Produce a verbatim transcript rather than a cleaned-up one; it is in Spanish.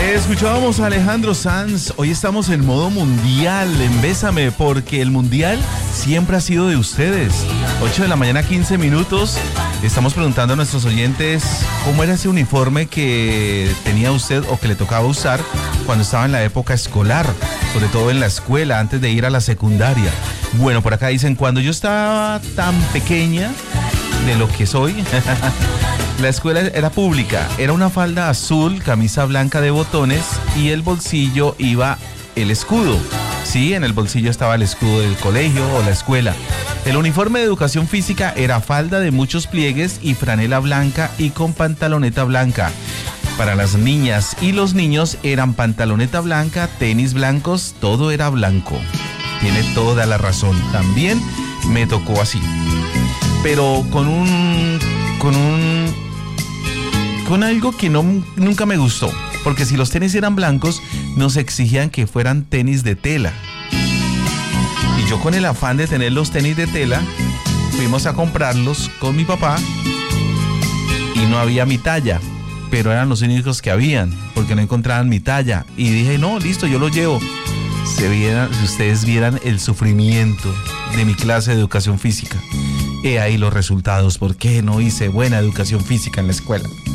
Escuchábamos a Alejandro Sanz. Hoy estamos en modo mundial, en Bésame, porque el mundial siempre ha sido de ustedes. ocho de la mañana, quince minutos. Estamos preguntando a nuestros oyentes cómo era ese uniforme que tenía usted o que le tocaba usar cuando estaba en la época escolar, sobre todo en la escuela, antes de ir a la secundaria. Bueno, por acá dicen, cuando yo estaba tan pequeña de lo que soy, la escuela era pública, era una falda azul, camisa blanca de botones y el bolsillo iba el escudo. Sí, en el bolsillo estaba el escudo del colegio o la escuela. El uniforme de educación física era falda de muchos pliegues y franela blanca y con pantaloneta blanca. Para las niñas y los niños eran pantaloneta blanca, tenis blancos, todo era blanco. Tiene toda la razón. También me tocó así. Pero con un... con un... con algo que no, nunca me gustó. Porque si los tenis eran blancos, nos exigían que fueran tenis de tela. Y yo, con el afán de tener los tenis de tela, fuimos a comprarlos con mi papá y no había mi talla, pero eran los únicos que habían, porque no encontraban mi talla. Y dije, no, listo, yo los llevo. Se vieran, si ustedes vieran el sufrimiento de mi clase de educación física. He ahí los resultados, porque no hice buena educación física en la escuela.